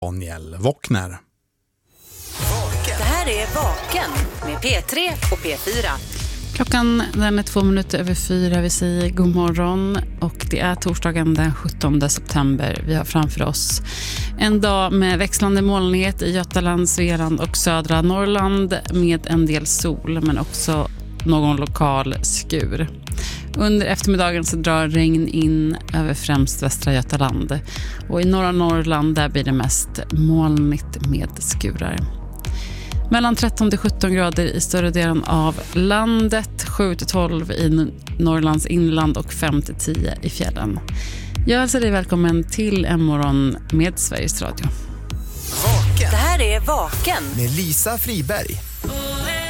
Daniel Wockner. Det här är Vaken med P3 och P4. Klockan den är 4:02. Vi säger god morgon och det är torsdagen den 17 september. Vi har framför oss en dag med växlande molnighet i Götaland, Svealand och södra Norrland med en del sol men också någon lokal skur. Under eftermiddagen så drar regn in över främst västra Götaland och i norra Norrland där blir det mest molnigt med skurar. Mellan 13 till 17 grader i större delen av landet, 7 till 12 i Norrlands inland och 5 till 10 i fjällen. Jag hälsar dig välkommen till en morgon med Sveriges Radio. Det här är Vaken med Lisa Friberg.